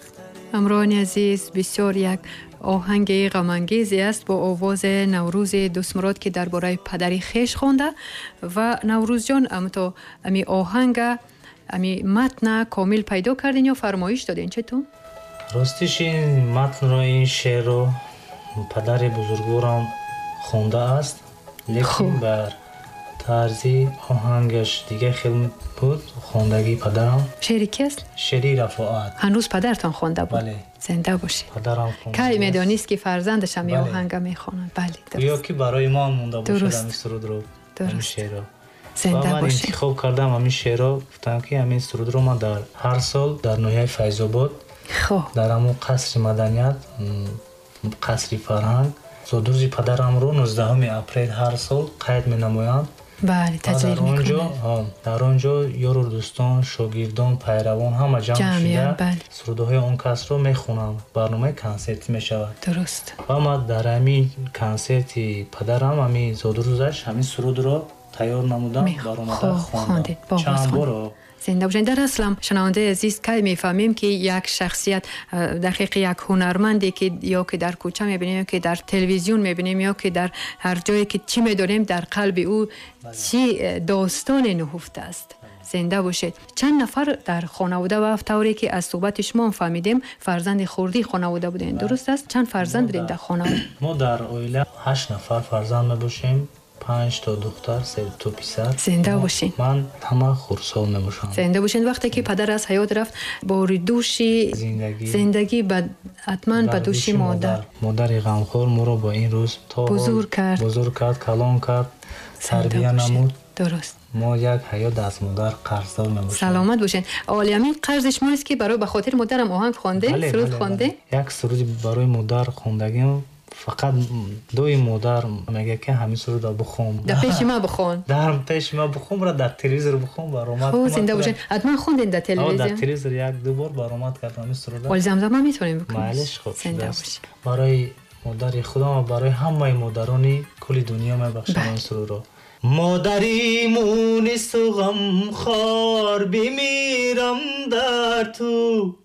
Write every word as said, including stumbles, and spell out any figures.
همراهان عزیز، بسیار یک آهنگ غم‌انگیزی است با آواز نوروز دوستمراد که درباره پدری خویش خوانده و نوروز جان ام تو امی آهنگ امی متن کامل پیدا کردین یا فرمایش دادین چطور؟ راستش این متن رو این شعر رو پدر بزرگوارم خونده است لیکن بر طرزی آهنگش دیگه خیلی بود. خوندگی پدرم. شعری کی است؟ شعری رفاعت. هنوز پدرتان خونده بود؟ بله. زنده باشی. پدرم خونده. کی میدانست که فرزندش هم آهنگ میخوانند؟ بله درست. یا که برای ما مونده باشه درست. همین سرود رو. درست. همین شعر رو. زنده باشی. من باشی. انتخاب کردم همین شعر رو. گفتم که همین سرود رو ما در هر سال در ناحیه فیض‌آباد خب در همون قصر مدنیت قصر فرهنگ زادروز پدرم رو نوزدهم اپریل هر سال قید می‌نمایند. بله تجلیل میکنه. در آنجا یار دوستان، شاگردان، پیروان همه جمع شده بله. سرودهای اون کس رو میخونم. برنامه کنسرتی میشود. درست. و ما در همین کنسرتی پدرم همین زادروزش همین سرود رو تیار نمودم بر اومده خواندم. چند بار زنده باشین. در اصلا شنونده عزیز که میفهمیم که یک شخصیت دقیق یک هنرمندی که یا که در کوچه میبینیم یا که در تلویزیون میبینیم یا که در هر جایی که چی میدونیم در قلب او چی داستان نهفته است. زنده باشید. چند نفر در خانواده و طوری که از صحبت شما فهمیدیم فرزند خردی خانواده بودین درست است؟ چند فرزند بودین در خانواده؟ ما در عائله هشت نفر فرزند باشیم. پنج تا دختر، سه تا پسر. زنده باشین. من همه خردسال میباشم. زنده باشین. وقتی که پدر از حیات رفت با دوشی زندگی زندگی بعد حتما به دوشی مادر مادر غمخوار ما رو با این روز تا بزرگ کرد بزرگ کرد کلان کرد تربیت نمود. درست. ما یک حیات از مادر قرضدار میباشیم. سلامت باشین. عالیمین قرضش ما است که برای به خاطر مادرم آهنگ خوانده سرود خوانده. یک سرود برای مادر خواندگیم. فقط دوی مادر میگه که همین سرود رو بخون. در پیش ما بخون. در پیش ما بخون را در تلویزیون بخون برآمد. خب زنده باشین. حتما خوندین در تلویزیون. در تلویزیون یک دو بار برآمد کردم این سرود. ولی زمزمه میتونیم بکنیم. معلش خب زنده باشین. برای مادر خودم و برای همه مادرانی کل دنیا میبخشم این سرود رو. مادری مونس و غم خار بمیرم در تو